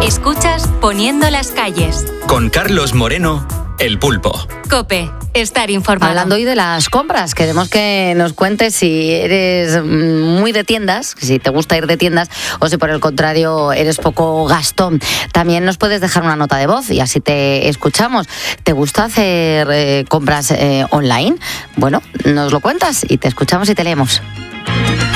Escuchas Poniendo las calles. Con Carlos Moreno, El Pulpo. COPE, estar informado. Hablando hoy de las compras, queremos que nos cuentes si eres muy de tiendas, si te gusta ir de tiendas, o si por el contrario eres poco gastón. También nos puedes dejar una nota de voz y así te escuchamos. ¿Te gusta hacer compras online? Bueno, nos lo cuentas y te escuchamos y te leemos.